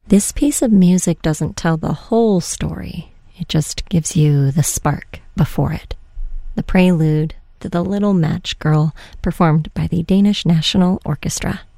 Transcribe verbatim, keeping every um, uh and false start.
This piece of music doesn't tell the whole story. It just gives you the spark before it. The prelude to The Little Match Girl, performed by the Danish National Orchestra.